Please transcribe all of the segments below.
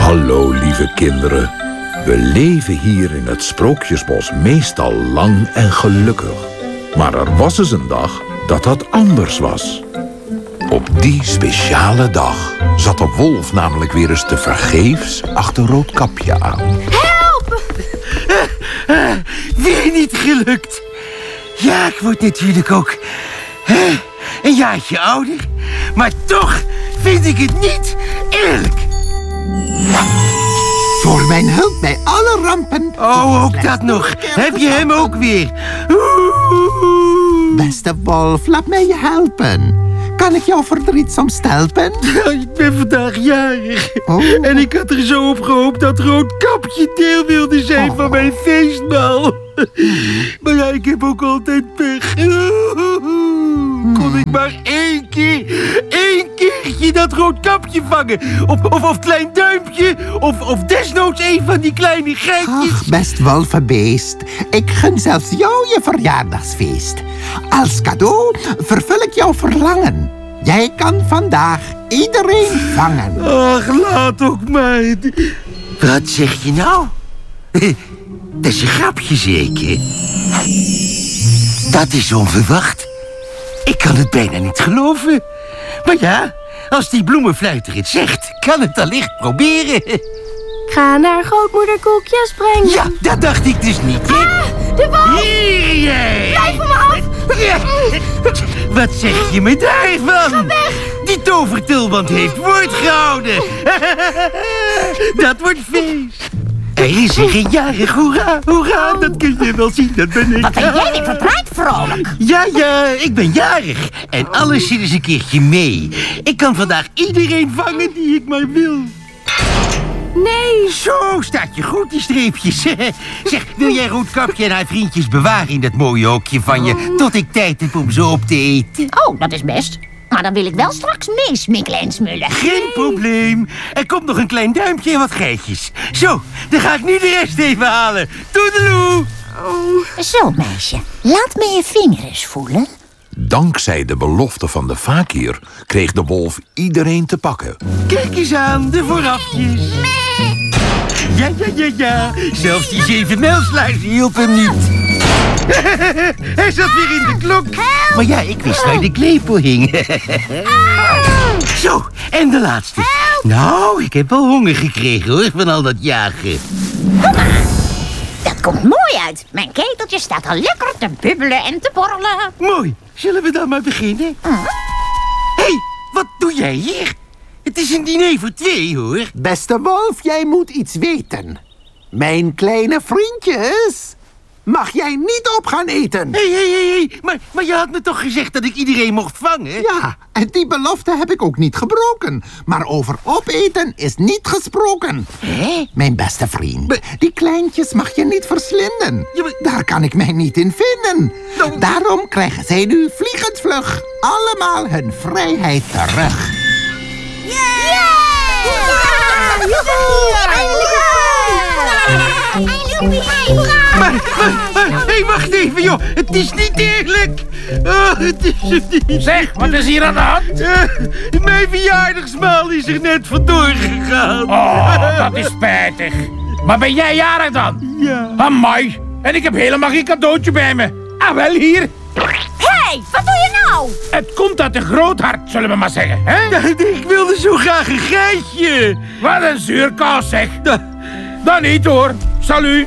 Hallo, lieve kinderen. We leven hier in het Sprookjesbos meestal lang en gelukkig. Maar er was eens een dag dat dat anders was. Op die speciale dag zat de wolf namelijk weer eens tevergeefs achter Roodkapje aan. Help! Weer niet gelukt. Ja, ik word natuurlijk ook een jaartje ouder. Maar toch vind ik het niet eerlijk. Voor mijn hulp bij alle rampen. Oh, ook dat nog. Heb je hem ook weer? Beste wolf, laat mij je helpen. Kan ik jouw verdriet soms stelpen? Ik ben vandaag jarig. Oh. En ik had er zo op gehoopt dat Roodkapje deel wilde zijn van mijn feestbal. Maar ja, ik heb ook altijd pech. Kon ik maar één keertje dat Roodkapje vangen. Of klein duimpje. Of desnoods een van die kleine geitjes. Ach, best wolvenbeest. Ik gun zelfs jou je verjaardagsfeest. Als cadeau vervul ik jouw verlangen. Jij kan vandaag iedereen vangen. Ach, laat ook maar. Wat zeg je nou? Dat is een grapje zeker. Dat is onverwacht. Ik kan het bijna niet geloven. Maar ja, als die bloemenfluiter het zegt, kan het allicht proberen. Ga naar grootmoeder koekjes brengen. Ja, dat dacht ik dus niet, hè? Ah, de wolf! Hier jij! Blijf van me af! Ja. Wat zeg je me daarvan? Ga weg! Die tovertulband heeft woord gehouden. Dat wordt feest. Er is er een jarig, hoera, hoera. Dat kun je wel zien, dat ben ik. Wat ben jij weer verdraaid vrolijk? Ja, ik ben jarig. En alles zit eens een keertje mee. Ik kan vandaag iedereen vangen die ik maar wil. Nee. Zo, staat je goed, die streepjes. Zeg, wil jij Roodkapje en haar vriendjes bewaren in dat mooie hokje van je... tot ik tijd heb om ze op te eten? Oh, dat is best. Maar dan wil ik wel straks meesmikkelen en smullen. Geen probleem. Er komt nog een klein duimpje en wat geitjes. Zo, dan ga ik nu de rest even halen. Toedeloe! Zo, meisje. Laat me je vinger eens voelen. Dankzij de belofte van de fakir kreeg de wolf iedereen te pakken. Kijk eens aan, de voorafjes. Ja. Zelfs die 7 mijlsluizen hielp hem niet. Hij zat weer in de klok. Help! Maar ja, ik wist waar de klepel hing. Zo, en de laatste. Help! Nou, ik heb wel honger gekregen, hoor, van al dat jagen. Dat komt mooi uit. Mijn keteltje staat al lekker te bubbelen en te borrelen. Mooi, zullen we dan maar beginnen? Hé, wat doe jij hier? Het is een diner voor 2, hoor. Beste wolf, jij moet iets weten. Mijn kleine vriendjes, mag jij niet op gaan eten? Hé, maar je had me toch gezegd dat ik iedereen mocht vangen? Ja, en die belofte heb ik ook niet gebroken. Maar over opeten is niet gesproken. Hé? Mijn beste vriend, die kleintjes mag je niet verslinden. Ja, maar- Daar kan ik mij niet in vinden. Nou- Daarom krijgen zij nu vliegend vlug allemaal hun vrijheid terug. Maar, hé, wacht even, joh. Het is niet eerlijk. Het is niet... Zeg, wat is hier aan de hand? Mijn verjaardagsmaal is er net vandoor gegaan. Oh, dat is spijtig. Maar ben jij jarig dan? Ja. Amai. En ik heb helemaal geen cadeautje bij me. Ah, wel hier. Hé, wat doe je nou? Het komt uit een groot hart, zullen we maar zeggen. Hè? Ik wilde zo graag een geitje. Wat een zuurkaas, zeg. Dan niet, hoor. Salut.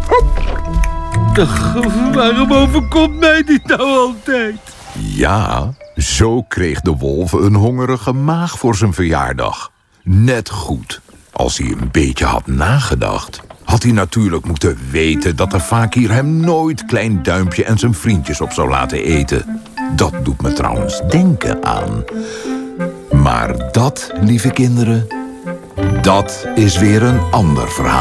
Waarom overkomt mij dit nou altijd? Ja, zo kreeg de wolf een hongerige maag voor zijn verjaardag. Net goed. Als hij een beetje had nagedacht, had hij natuurlijk moeten weten dat de fakir hem nooit Klein Duimpje en zijn vriendjes op zou laten eten. Dat doet me trouwens denken aan. Maar dat, lieve kinderen, dat is weer een ander verhaal.